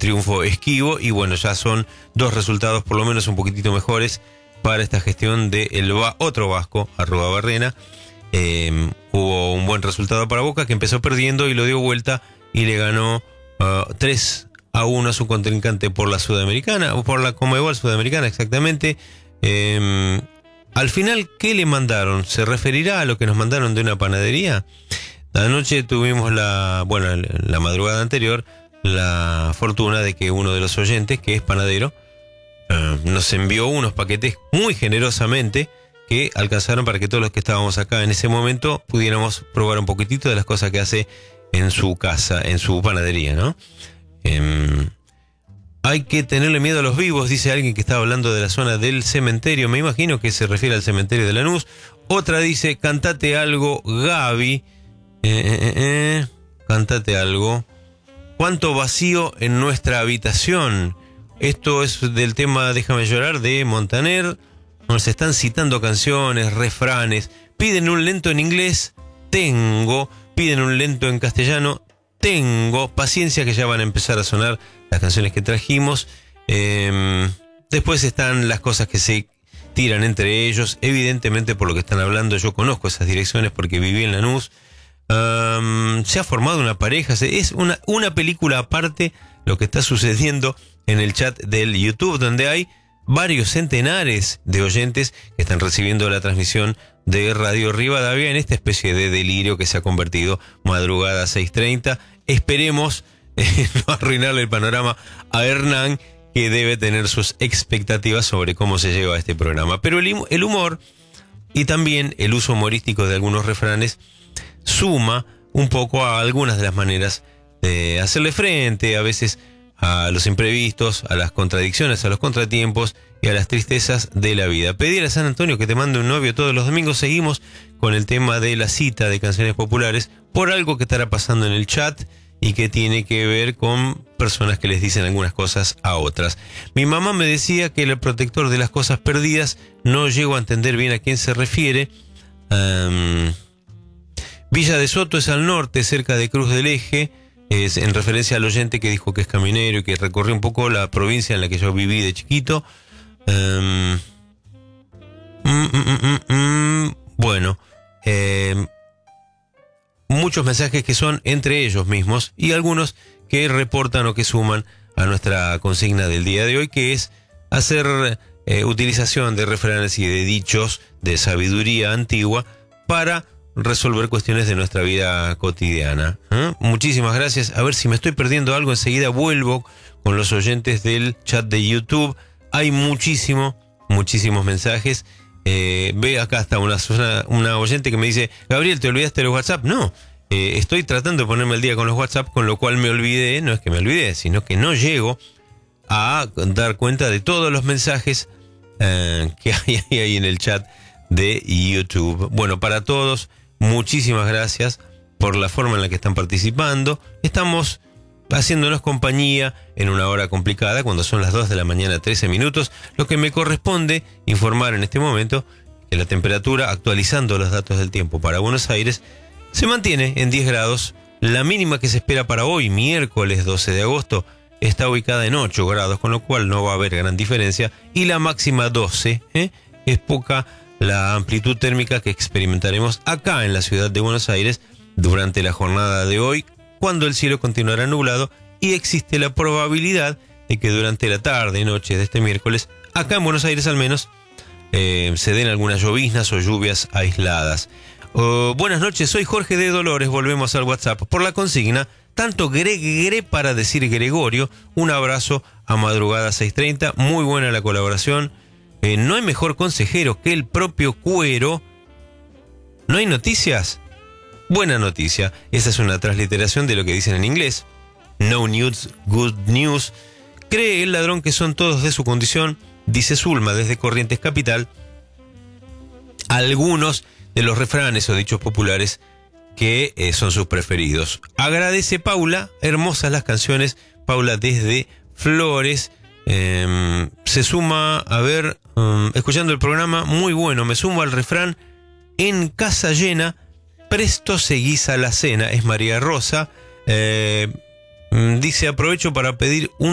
triunfo esquivo, y bueno, ya son 2 resultados por lo menos un poquitito mejores para esta gestión de otro vasco, Arruabarrena. Hubo un buen resultado para Boca, que empezó perdiendo y lo dio vuelta y le ganó 3-1 a su contrincante por la Sudamericana, o por la Conmebol Sudamericana exactamente. Al final, ¿qué le mandaron? ¿Se referirá a lo que nos mandaron de una panadería? Anoche tuvimos la madrugada anterior, la fortuna de que uno de los oyentes, que es panadero, nos envió unos paquetes muy generosamente que alcanzaron para que todos los que estábamos acá en ese momento pudiéramos probar un poquitito de las cosas que hace en su casa, en su panadería, ¿no? Hay que tenerle miedo a los vivos, dice alguien que estaba hablando de la zona del cementerio. Me imagino que se refiere al cementerio de Lanús. Otra dice, cantate algo, Gaby. Cantate algo. ¿Cuánto vacío en nuestra habitación? Esto es del tema Déjame llorar de Montaner. Nos están citando canciones, refranes. Piden un lento en inglés, tengo. Piden un lento en castellano, tengo. Paciencia que ya van a empezar a sonar las canciones que trajimos. Después están las cosas que se tiran entre ellos. Evidentemente, por lo que están hablando, yo conozco esas direcciones porque viví en Lanús. Se ha formado una pareja. Es una película aparte lo que está sucediendo en el chat del YouTube, donde hay varios centenares de oyentes que están recibiendo la transmisión de Radio Rivadavia en esta especie de delirio que se ha convertido Madrugada 6:30. Esperemos no arruinarle el panorama a Hernán, que debe tener sus expectativas sobre cómo se lleva este programa. Pero el humor y también el uso humorístico de algunos refranes suma un poco a algunas de las maneras de hacerle frente, a veces a los imprevistos, a las contradicciones, a los contratiempos y a las tristezas de la vida. Pedir a San Antonio que te mande un novio todos los domingos. Seguimos con el tema de la cita de canciones populares por algo que estará pasando en el chat y que tiene que ver con personas que les dicen algunas cosas a otras. Mi mamá me decía que el protector de las cosas perdidas, no llego a entender bien a quién se refiere. Villa de Soto es al norte, cerca de Cruz del Eje. Es en referencia al oyente que dijo que es caminero y que recorrió un poco la provincia en la que yo viví de chiquito. Bueno, muchos mensajes que son entre ellos mismos y algunos que reportan o que suman a nuestra consigna del día de hoy, que es hacer utilización de refranes y de dichos de sabiduría antigua para resolver cuestiones de nuestra vida cotidiana. Muchísimas gracias. A ver si me estoy perdiendo algo, enseguida vuelvo con los oyentes del chat de YouTube. Hay muchísimos mensajes. Ve acá hasta una oyente que me dice: Gabriel, ¿te olvidaste de los WhatsApp? No, estoy tratando de ponerme al día con los WhatsApp, con lo cual me olvidé. No es que me olvidé, sino que no llego a dar cuenta de todos los mensajes que hay ahí en el chat de YouTube. Bueno, para todos, muchísimas gracias por la forma en la que están participando. Estamos haciéndonos compañía en una hora complicada, cuando son las 2 de la mañana 13 minutos. Lo que me corresponde informar en este momento, que la temperatura, actualizando los datos del tiempo para Buenos Aires, se mantiene en 10 grados. La mínima que se espera para hoy, miércoles 12 de agosto, está ubicada en 8 grados, con lo cual no va a haber gran diferencia. Y la máxima 12, es poca la amplitud térmica que experimentaremos acá en la ciudad de Buenos Aires durante la jornada de hoy, cuando el cielo continuará nublado y existe la probabilidad de que durante la tarde y noche de este miércoles, acá en Buenos Aires al menos, se den algunas lloviznas o lluvias aisladas. Buenas noches, soy Jorge de Dolores, volvemos al WhatsApp por la consigna, tanto Gregre para decir Gregorio. Un abrazo a Madrugada 6:30, muy buena la colaboración. No hay mejor consejero que el propio Cuero. ¿No hay noticias? Buena noticia. Esa es una transliteración de lo que dicen en inglés. No news, good news. Cree el ladrón que son todos de su condición, dice Zulma desde Corrientes Capital. Algunos de los refranes o dichos populares que son sus preferidos. Agradece Paula, hermosas las canciones. Paula desde Flores. Se suma, a ver, escuchando el programa, muy bueno. Me sumo al refrán: en casa llena, presto se guisa la cena. Es María Rosa. Dice: aprovecho para pedir un